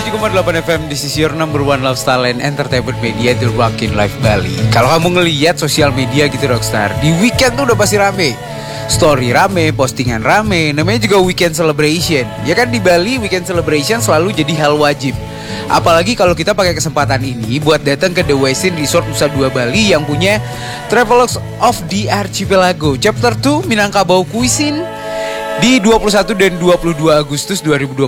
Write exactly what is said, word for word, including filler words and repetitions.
tujuh koma delapan F M, this is your number one lifestyle and entertainment media, The Rockin' Life Bali. Kalau kamu ngelihat sosial media gitu Rockstar, di weekend tuh udah pasti rame. Story rame, postingan rame, namanya juga weekend celebration. Ya kan di Bali weekend celebration selalu jadi hal wajib. Apalagi kalau kita pakai kesempatan ini buat datang ke The Westin Resort Nusa Dua Bali yang punya Travelogue of the Archipelago Chapter dua Minangkabau Cuisine di dua puluh satu dan dua puluh dua Agustus dua ribu dua puluh